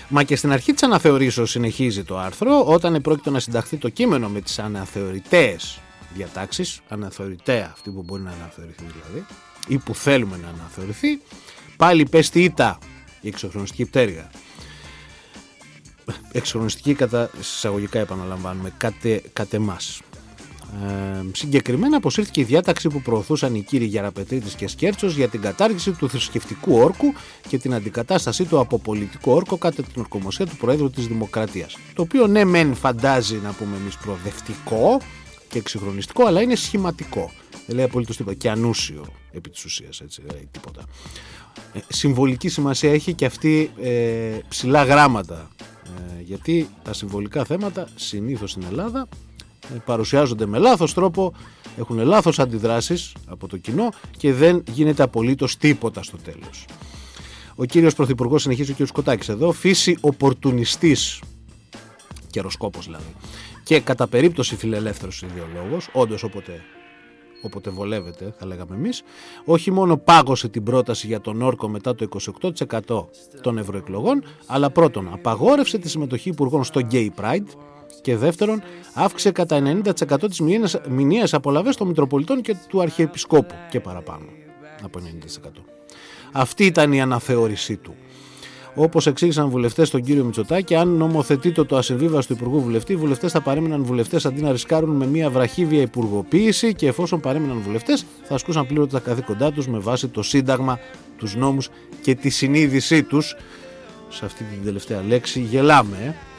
Μα και στην αρχή της αναθεωρήσεως, συνεχίζει το άρθρο, όταν επρόκειτο να συνταχθεί το κείμενο με τις αναθεωρητές διατάξεις, αναθεωρητέα αυτή που μπορεί να αναθεωρηθεί δηλαδή, ή που θέλουμε να αναθεωρηθεί, πάλι πέστη ήττα η εξωχρονιστική πτέρυγα. Εξωχρονιστική κατά εισαγωγικά επαναλαμβάνουμε, κατ' εμάς. Συγκεκριμένα αποσύρθηκε η διάταξη που προωθούσαν οι κύριοι Γεραπετρίτης και Σκέρτσος για την κατάργηση του θρησκευτικού όρκου και την αντικατάστασή του από πολιτικό όρκο κατά την ορκομοσία του Προέδρου της Δημοκρατίας. Το οποίο ναι μεν φαντάζει να πούμε εμείς προοδευτικό και εξυγχρονιστικό, αλλά είναι σχηματικό. Δεν λέει απολύτως τίποτα και ανούσιο επί της ουσίας, έτσι, δεν λέει τίποτα. Συμβολική σημασία έχει και αυτή ψηλά γράμματα, γιατί τα συμβολικά θέματα συνήθως στην Ελλάδα παρουσιάζονται με λάθος τρόπο, έχουν λάθος αντιδράσεις από το κοινό και δεν γίνεται απολύτως τίποτα στο τέλος. Ο κύριος Πρωθυπουργός, συνεχίζει ο κύριος Κωτάκης εδώ, φύση οπορτουνιστής, καιροσκόπος δηλαδή, και κατά περίπτωση φιλελεύθερος ιδεολόγος, όντως όποτε βολεύεται θα λέγαμε εμείς, όχι μόνο πάγωσε την πρόταση για τον όρκο μετά το 28% των ευρωεκλογών, αλλά πρώτον απαγόρευσε τη συμμετοχή υπουργών στο Gay Pride και δεύτερον αύξησε κατά 90% τις μηνιαίες απολαβές των Μητροπολιτών και του Αρχιεπισκόπου και παραπάνω από 90%. Αυτή ήταν η αναθεώρησή του. Όπως εξήγησαν βουλευτές στον κύριο Μητσοτάκη, αν νομοθετείται το ασυμβίβαστο υπουργού βουλευτή, οι βουλευτές θα παρέμειναν βουλευτές αντί να ρισκάρουν με μια βραχύβια υπουργοποίηση, και εφόσον παρέμειναν βουλευτές θα ασκούσαν πλήρως τα καθήκοντά τους με βάση το Σύνταγμα, τους νόμους και τη συνείδησή τους. Σε αυτή την τελευταία λέξη γελάμε.